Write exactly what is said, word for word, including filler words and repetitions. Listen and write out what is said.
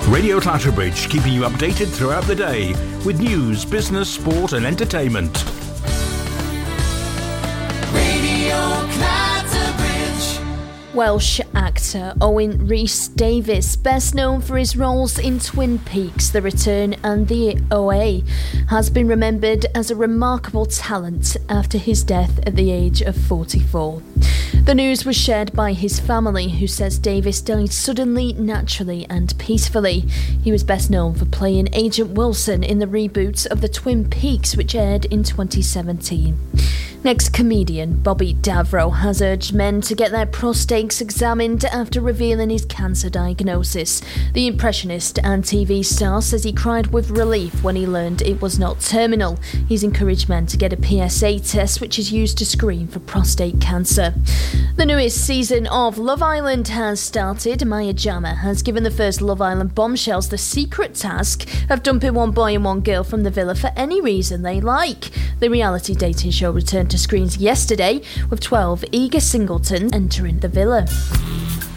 Radio Clatterbridge, keeping you updated throughout the day with news, business, sport and entertainment. Radio Clatterbridge. Welsh actor Owen Rhys-Davies, best known for his roles in Twin Peaks, The Return and The O A, has been remembered as a remarkable talent after his death at the age of forty-four. The news was shared by his family, who says Davies died suddenly, naturally and peacefully. He was best known for playing Agent Wilson in the reboot of The Twin Peaks, which aired in twenty seventeen. Next, comedian Bobby Davro has urged men to get their prostates examined after revealing his cancer diagnosis. The impressionist and T V star says he cried with relief when he learned it was not terminal. He's encouraged men to get a P S A test, which is used to screen for prostate cancer. The newest season of Love Island has started. Maya Jama has given the first Love Island bombshells the secret task of dumping one boy and one girl from the villa for any reason they like. The reality dating show returned to screens yesterday, with twelve eager singletons entering the villa.